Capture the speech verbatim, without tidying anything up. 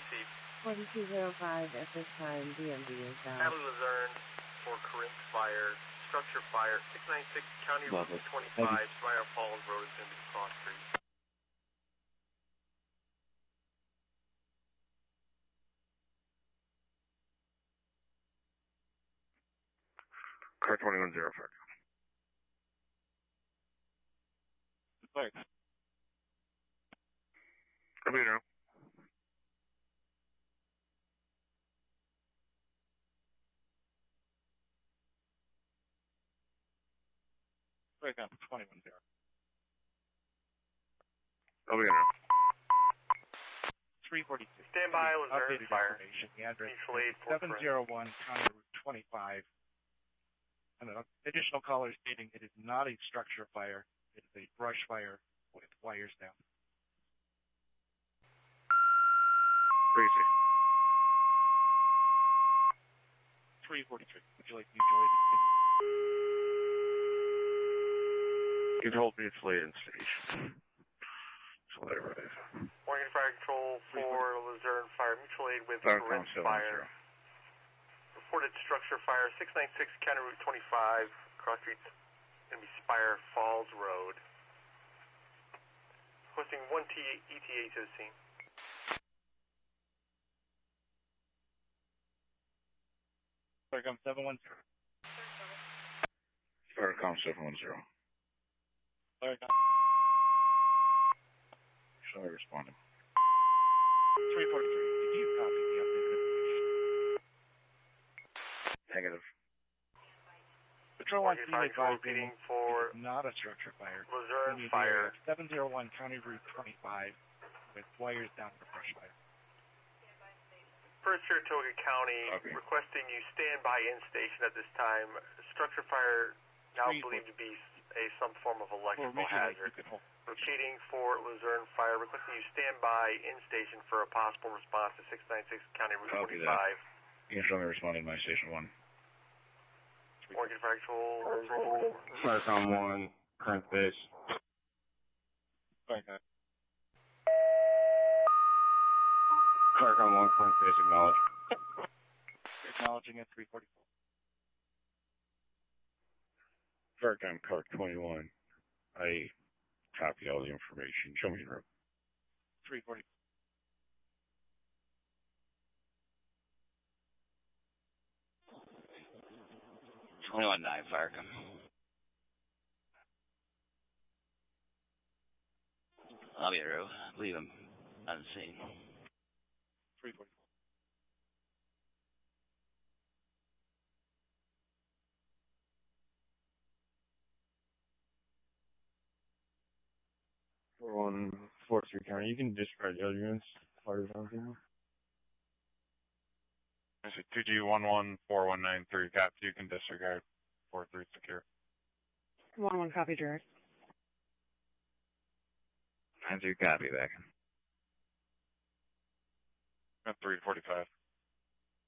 proceed. forty-two oh five at this time, D M V is down. Natalie Luzerne for Corinth Fire, structure fire, six ninety-six County Route twenty-five, Spire Falls Road is going to be Cross Street. Car twenty-one zero five. Thanks. Come here now. Right now, twenty-one zero. Come here now. three forty-two. Stand by, Luzerne Updated Fire. information. The address Mutual aid is for seven oh one County Route twenty-five. And an additional caller stating it is not a structure fire. It is a brush fire with wires down. Crazy. three forty-three. Would you like mutual aid? You told me it's late in station. So whatever it is. Morgan Fire Control for Luzerne Fire, mutual aid with Fire Corinth Council Fire. Reported structure fire, six ninety-six County Route twenty-five, Cross Street, going to be Spire Falls Road. Posting one T E T A to the scene. Starcom seven one zero. Starcom seven one zero. Starcom. Shall I respond? three forty-three. Did you copy the updated information? Negative. Patrol one scene advising for it is not a structure fire. Luzerne Fire. seven oh one County Route twenty-five with wires down for brush fire. First Saratoga County, okay. Requesting you stand by in station at this time. Structure fire now Three, believed to be a some form of electrical well, hazard. Repeating for Luzerne Fire, requesting you stand by in station for a possible response to six ninety-six County Route Copy twenty-five. That. You can show me responding to my station one. Morgan Fire Control. Starcom one, current base. Okay. Starcom one, current base, acknowledge. Acknowledging at three forty-four. Starcom car twenty-one. I copy all the information. Show me the room. three forty. twenty-one nine, Farcom. I'll be through. Leave him on the scene. three forty. four one four three County. You can disregard the other units. Fires on you. I see two G one one four one nine three cap. You can disregard four three secure. one one copy, direct. nine three copy back. At three forty-five.